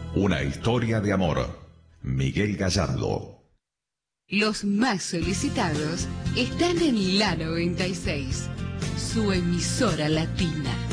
Una historia de amor. Miguel Gallardo. Los más solicitados están en La 96, su emisora latina.